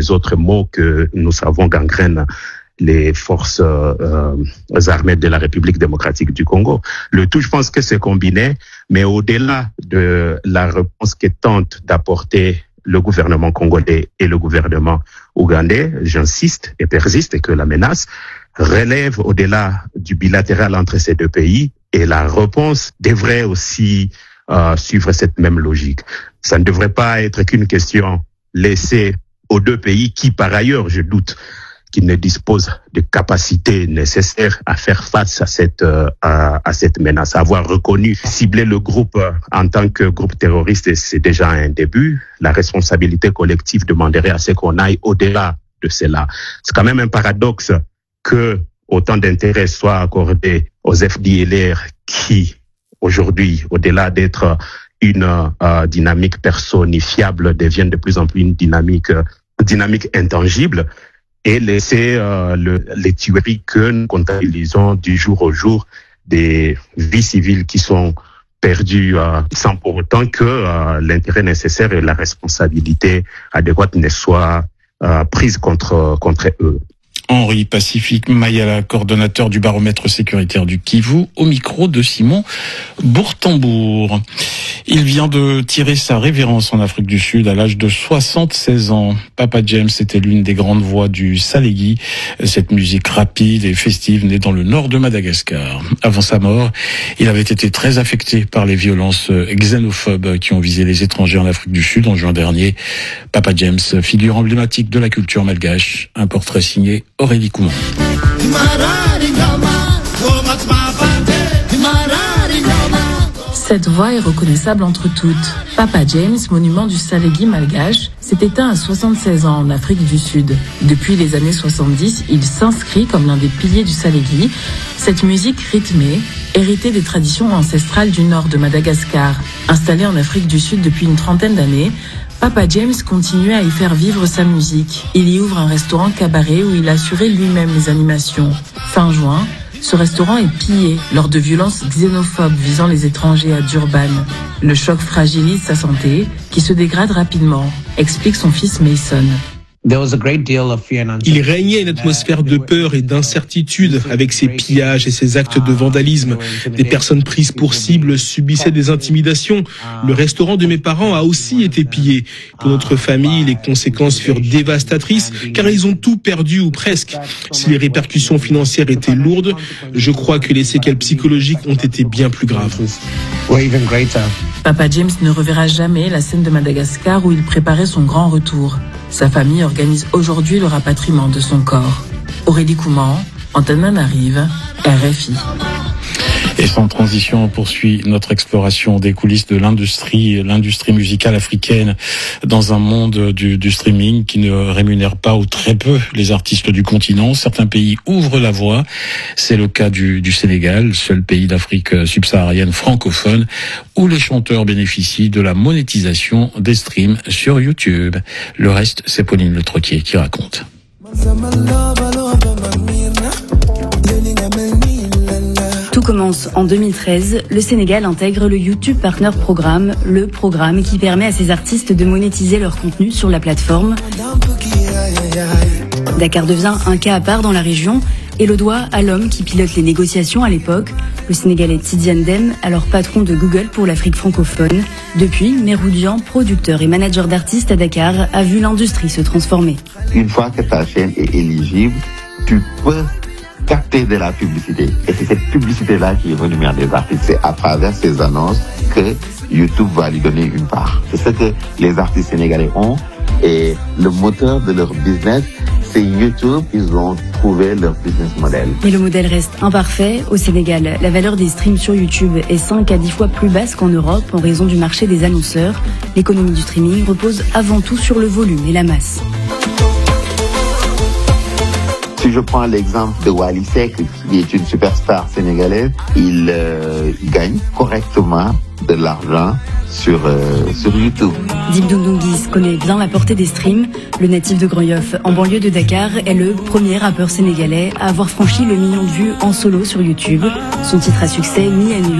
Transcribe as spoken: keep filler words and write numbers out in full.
les autres maux que nous savons gangrènent les forces euh, armées de la République démocratique du Congo. Le tout, je pense que c'est combiné, mais au-delà de la réponse que tente d'apporter le gouvernement congolais et le gouvernement ougandais, j'insiste et persiste, et que la menace relève au-delà du bilatéral entre ces deux pays, et la réponse devrait aussi euh, suivre cette même logique. Ça ne devrait pas être qu'une question laissée aux deux pays qui, par ailleurs, je doute, qui ne disposent de capacités nécessaires à faire face à cette euh, à, à cette menace. Avoir reconnu, cibler le groupe euh, en tant que groupe terroriste, c'est déjà un début. La responsabilité collective demanderait à ce qu'on aille au-delà de cela. C'est quand même un paradoxe que autant d'intérêt soit accordé aux F D L R qui, aujourd'hui, au-delà d'être une euh, dynamique personnifiable, deviennent de plus en plus une dynamique euh, dynamique intangible, et laisser euh, le, les tueries que nous comptabilisons du jour au jour, des vies civiles qui sont perdues euh, sans pour autant que euh, l'intérêt nécessaire et la responsabilité adéquate ne soient euh, prises contre, contre eux. Henri Pacifique Mayala, coordonnateur du baromètre sécuritaire du Kivu, au micro de Simon Bourtambour. Il vient de tirer sa révérence en Afrique du Sud à l'âge de soixante-seize ans. Papa James était l'une des grandes voix du Salégui, cette musique rapide et festive née dans le nord de Madagascar. Avant sa mort, il avait été très affecté par les violences xénophobes qui ont visé les étrangers en Afrique du Sud en juin dernier. Papa James, figure emblématique de la culture malgache, un portrait signé Aurélie Coumont. Cette voix est reconnaissable entre toutes. Papa James, monument du Salégui malgache, s'est éteint à soixante-seize ans en Afrique du Sud. Depuis les années soixante-dix, il s'inscrit comme l'un des piliers du Salégui. Cette musique rythmée, héritée des traditions ancestrales du nord de Madagascar. Installé en Afrique du Sud depuis une trentaine d'années, Papa James continue à y faire vivre sa musique. Il y ouvre un restaurant cabaret où il assurait lui-même les animations. Fin juin, ce restaurant est pillé lors de violences xénophobes visant les étrangers à Durban. Le choc fragilise sa santé, qui se dégrade rapidement, explique son fils Mason. Il régnait une atmosphère de peur et d'incertitude avec ces pillages et ces actes de vandalisme. Des personnes prises pour cible subissaient des intimidations. Le restaurant de mes parents a aussi été pillé. Pour notre famille, les conséquences furent dévastatrices car ils ont tout perdu ou presque. Si les répercussions financières étaient lourdes, je crois que les séquelles psychologiques ont été bien plus graves. Papa James ne reverra jamais la scène de Madagascar où il préparait son grand retour. Sa famille organise aujourd'hui le rapatriement de son corps. Aurélie Coumont, Antananarive, R F I. Et sans transition, on poursuit notre exploration des coulisses de l'industrie, l'industrie musicale africaine dans un monde du, du streaming qui ne rémunère pas ou très peu les artistes du continent. Certains pays ouvrent la voie. C'est le cas du, du Sénégal, seul pays d'Afrique subsaharienne francophone où les chanteurs bénéficient de la monétisation des streams sur YouTube. Le reste, c'est Pauline Le Troquier qui raconte. Tout commence en deux mille treize. Le Sénégal intègre le YouTube Partner Programme, le programme qui permet à ses artistes de monétiser leur contenu sur la plateforme. Dakar devient un cas à part dans la région et le doigt à l'homme qui pilote les négociations à l'époque, le Sénégalais Tidiane Dème, alors patron de Google pour l'Afrique francophone. Depuis, Meroudian, producteur et manager d'artistes à Dakar, a vu l'industrie se transformer. Une fois que ta chaîne est éligible, tu peux capter de la publicité. Et c'est cette publicité-là qui est rémunérée des artistes. C'est à travers ces annonces que YouTube va lui donner une part. C'est ce que les artistes sénégalais ont. Et le moteur de leur business, c'est YouTube. Ils ont trouvé leur business model. Mais le modèle reste imparfait. Au Sénégal, la valeur des streams sur YouTube est cinq à dix fois plus basse qu'en Europe en raison du marché des annonceurs. L'économie du streaming repose avant tout sur le volume et la masse. Si je prends l'exemple de Wally Seck, qui est une superstar sénégalaise, il euh, gagne correctement de l'argent sur, euh, sur YouTube. Dip Doundou Guiss connaît bien la portée des streams. Le natif de Grand Yoff, en banlieue de Dakar, est le premier rappeur sénégalais à avoir franchi le million de vues en solo sur YouTube. Son titre à succès, Ni à Nu,